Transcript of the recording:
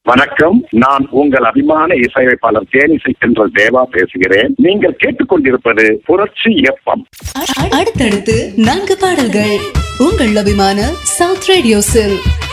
வணக்கம். நான் உங்கள் அபிமான இசையமைப்பாளர் தேனிசை சென்ற தேவா பேசுகிறேன். நீங்கள் கேட்டுக்கொண்டிருப்பது புரட்சி எஃப்எம். அடுத்தடுத்து 4 பாடல்கள் உங்கள் அபிமான சவுத் ரேடியோஸில்.